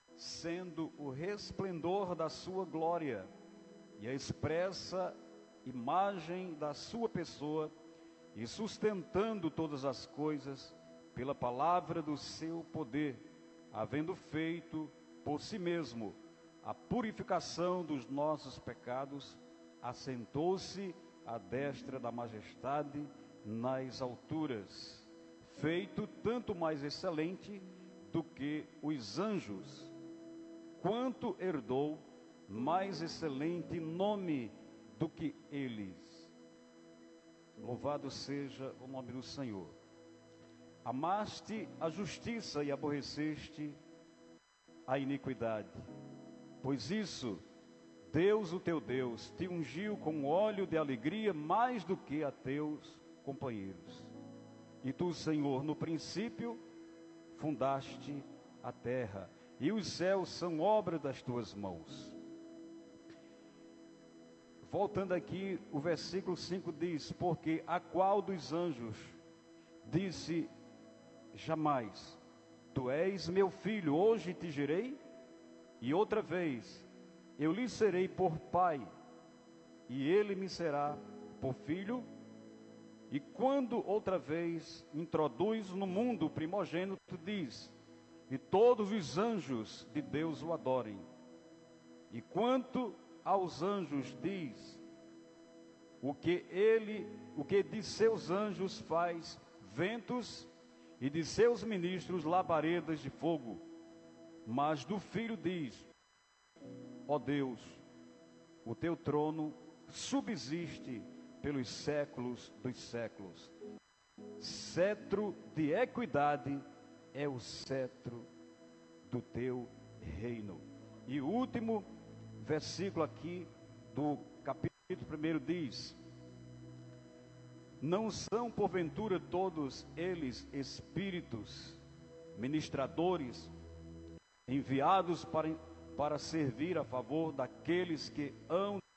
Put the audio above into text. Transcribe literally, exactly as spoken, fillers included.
sendo o resplendor da sua glória e a expressa imagem da sua pessoa, e sustentando todas as coisas pela palavra do seu poder, havendo feito por si mesmo a purificação dos nossos pecados, assentou-se à destra da majestade nas alturas, feito tanto mais excelente do que os anjos, quanto herdou mais excelente nome do que eles. Louvado seja o nome do Senhor. Amaste a justiça e aborreceste a iniquidade. Pois isso, Deus, o teu Deus, te ungiu com óleo de alegria mais do que a teus companheiros. E tu, Senhor, no princípio fundaste a terra, e os céus são obra das tuas mãos. Voltando aqui, o versículo cinco diz: porque a qual dos anjos disse jamais, tu és meu filho, hoje te gerei? E outra vez, eu lhe serei por pai, e ele me será por filho? E quando outra vez introduz no mundo o primogênito, diz: e todos os anjos de Deus o adorem. E quanto aos anjos diz: o que ele, o que de seus anjos faz ventos, e de seus ministros labaredas de fogo. Mas do Filho diz: ó Deus, o teu trono subsiste pelos séculos dos séculos. Cetro de equidade é o cetro do teu reino. E o último versículo aqui do capítulo primeiro diz: não são porventura todos eles espíritos ministradores, enviados para, para servir a favor daqueles que hão